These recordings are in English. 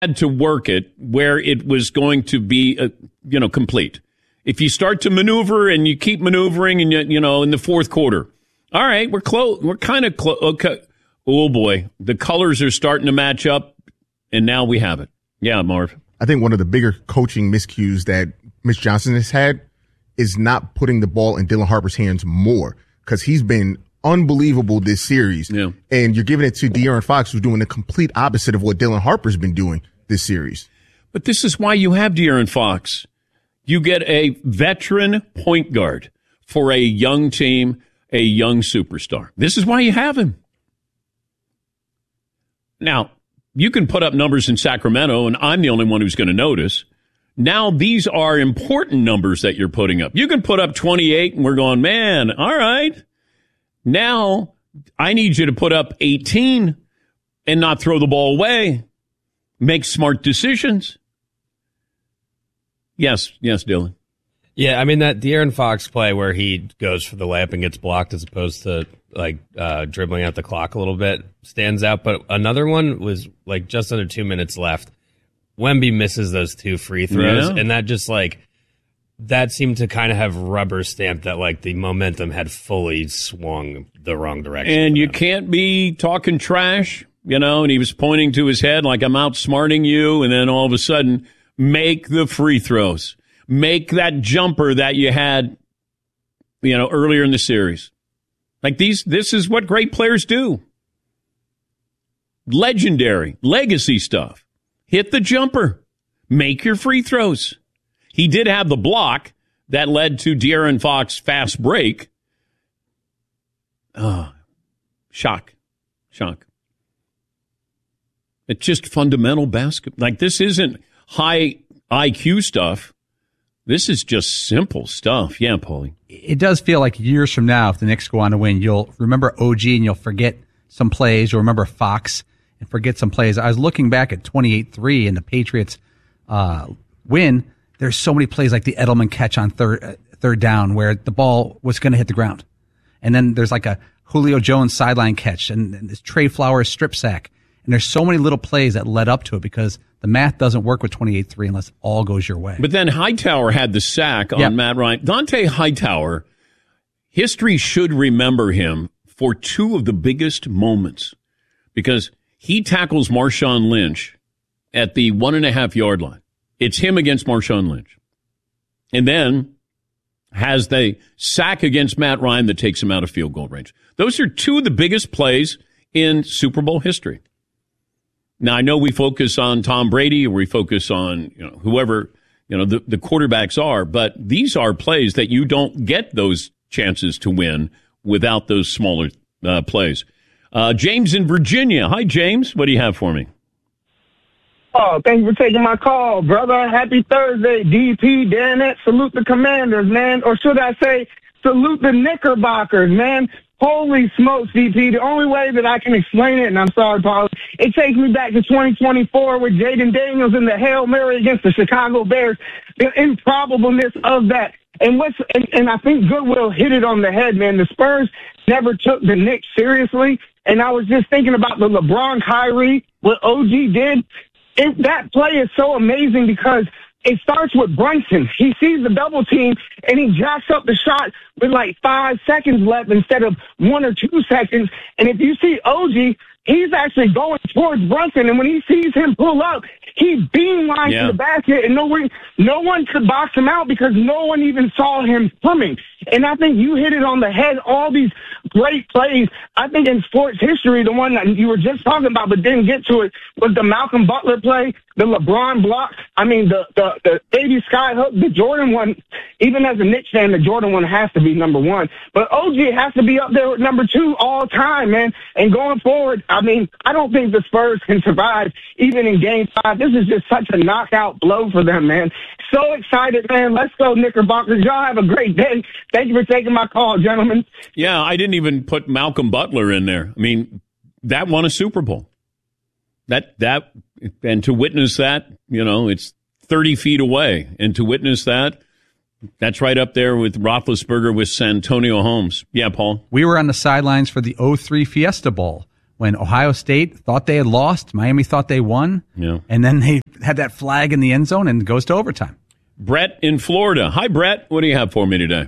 had to work it where it was going to be, complete. If you start to maneuver and you keep maneuvering and, in the fourth quarter, all right, we're close. We're kind of close. Okay. Oh, boy. The colors are starting to match up, and now we have it. Yeah, Marv. I think one of the bigger coaching miscues that Mitch Johnson has had is not putting the ball in Dylan Harper's hands more, because he's been unbelievable this series. Yeah. And you're giving it to De'Aaron Fox, who's doing the complete opposite of what Dylan Harper's been doing this series. But this is why you have De'Aaron Fox. You get a veteran point guard for a young team, a young superstar. This is why you have him. Now, you can put up numbers in Sacramento, and I'm the only one who's going to notice. Now, these are important numbers that you're putting up. You can put up 28, and we're going, man, all right. Now, I need you to put up 18 and not throw the ball away. Make smart decisions. Yes, Dylan. Yeah, I mean, that De'Aaron Fox play where he goes for the layup and gets blocked as opposed to, dribbling out the clock a little bit stands out. But another one was, just under 2 minutes left. Wemby misses those 2 free throws, and that just, that seemed to kind of have rubber stamped that, the momentum had fully swung the wrong direction. And you can't be talking trash, and he was pointing to his head like I'm outsmarting you, and then all of a sudden, make the free throws. Make that jumper that you had, earlier in the series. This is what great players do. Legendary, legacy stuff. Hit the jumper. Make your free throws. He did have the block that led to De'Aaron Fox fast break. Shock. It's just fundamental basketball. This isn't high IQ stuff. This is just simple stuff. Yeah, Paulie. It does feel like years from now, if the Knicks go on to win, you'll remember OG and you'll forget some plays. You'll remember Fox and forget some plays. I was looking back at 28-3 and the Patriots win. There's so many plays like the Edelman catch on third down where the ball was going to hit the ground. And then there's a Julio Jones sideline catch and this Trey Flowers strip sack. And there's so many little plays that led up to it because the math doesn't work with 28-3 unless it all goes your way. But then Hightower had the sack on Matt Ryan. Dante Hightower, history should remember him for 2 of the biggest moments because he tackles Marshawn Lynch at the 1.5-yard line. It's him against Marshawn Lynch. And then has the sack against Matt Ryan that takes him out of field goal range. Those are 2 of the biggest plays in Super Bowl history. Now, I know we focus on Tom Brady or we focus on, whoever, the quarterbacks are, but these are plays that you don't get those chances to win without those smaller plays. James in Virginia. Hi, James. What do you have for me? Oh, thank you for taking my call, brother. Happy Thursday, DP, Danette. Salute the Commanders, man. Or should I say, salute the Knickerbockers, man. Holy smokes, DP. The only way that I can explain it, and I'm sorry, Paul, it takes me back to 2024 with Jaden Daniels in the Hail Mary against the Chicago Bears. The improbableness of that. And I think Goodwill hit it on the head, man. The Spurs never took the Knicks seriously. And I was just thinking about the LeBron Kyrie, what OG did. That play is so amazing because it starts with Brunson. He sees the double team, and he jacks up the shot with 5 seconds left instead of 1 or 2 seconds. And if you see OG, he's actually going towards Brunson, and when he sees him pull up, he beamlines to the basket, and no one could box him out because no one even saw him coming. And I think you hit it on the head, all these great plays. I think in sports history, the one that you were just talking about but didn't get to it was the Malcolm Butler play, the LeBron block. I mean, the baby sky hook, the Jordan one. Even as a Knicks fan, the Jordan one has to be number 1. But OG has to be up there with number 2 all time, man. And going forward, I mean, I don't think the Spurs can survive even in Game 5. This is just such a knockout blow for them, man. So excited, man. Let's go, Knickerbockers. Y'all have a great day. Thank you for taking my call, gentlemen. Yeah, I didn't even put Malcolm Butler in there. I mean, that won a Super Bowl. And to witness that, it's 30 feet away. And to witness that, that's right up there with Roethlisberger with Santonio Holmes. Yeah, Paul? We were on the sidelines for the 2003 Fiesta Bowl when Ohio State thought they had lost, Miami thought they won, and then they had that flag in the end zone and it goes to overtime. Brett in Florida. Hi, Brett. What do you have for me today?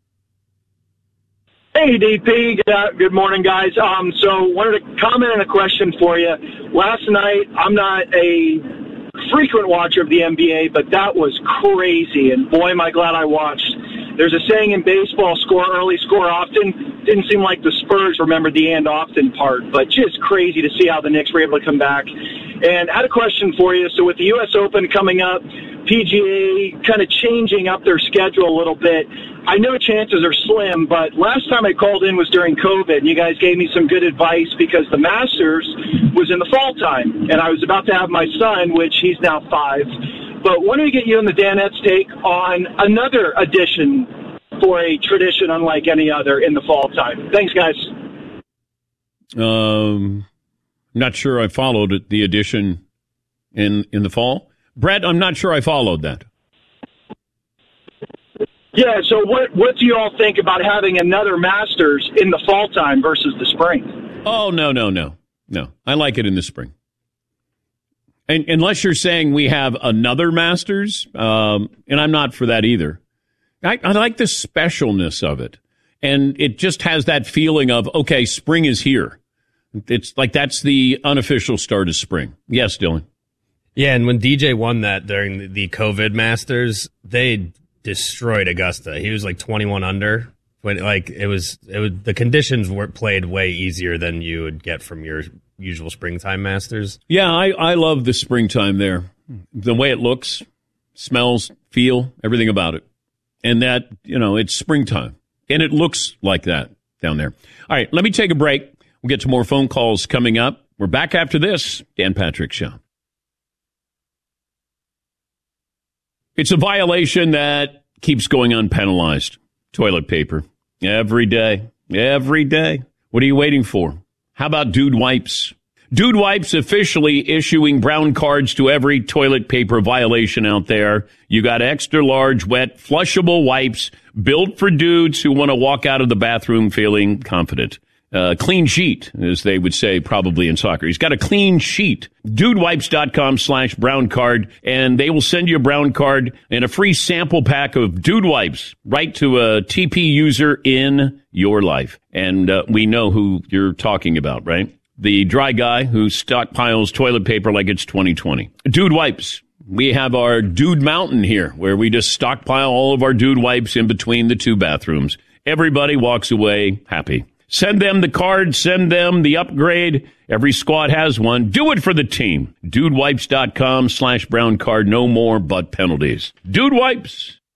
Hey, DP. Good morning, guys. So wanted to comment on a question for you. Last night, I'm not a frequent watcher of the NBA, but that was crazy, and boy, am I glad I watched. There's a saying in baseball, score early, score often. Didn't seem like the Spurs remembered the and often part, but just crazy to see how the Knicks were able to come back. And I had a question for you. So with the U.S. Open coming up, PGA kind of changing up their schedule a little bit, I know chances are slim, but last time I called in was during COVID, and you guys gave me some good advice because the Masters was in the fall time, and I was about to have my son, which he's now 5. But wanted to get you and the Danettes take on another edition for a tradition unlike any other in the fall time. Thanks, guys. Not sure I followed the edition in the fall. Brett, I'm not sure I followed that. Yeah, so what do you all think about having another Masters in the fall time versus the spring? Oh, no. I like it in the spring. And unless you're saying we have another Masters, and I'm not for that either. I like the specialness of it. And it just has that feeling of, okay, spring is here. It's like that's the unofficial start of spring. Yes, Dylan. Yeah, and when DJ won that during the COVID Masters, they destroyed Augusta. He was like 21 under. When it was the conditions were played way easier than you would get from your usual springtime Masters. Yeah, I love the springtime there. The way it looks, smells, feel, everything about it. And that, it's springtime. And it looks like that down there. All right, let me take a break. We'll get to more phone calls coming up. We're back after this. Dan Patrick Show. It's a violation that keeps going unpenalized. Toilet paper. Every day. What are you waiting for? How about Dude Wipes? Dude Wipes officially issuing brown cards to every toilet paper violation out there. You got extra large, wet, flushable wipes built for dudes who want to walk out of the bathroom feeling confident. Clean sheet, as they would say probably in soccer. He's got a clean sheet. Dudewipes.com/brown card, and they will send you a brown card and a free sample pack of Dude Wipes right to a TP user in your life. And we know who you're talking about, right? The dry guy who stockpiles toilet paper like it's 2020. Dude Wipes. We have our Dude Mountain here, where we just stockpile all of our Dude Wipes in between the two bathrooms. Everybody walks away happy. Send them the card. Send them the upgrade. Every squad has one. Do it for the team. Dudewipes.com/brown card. No more but penalties. Dude Wipes.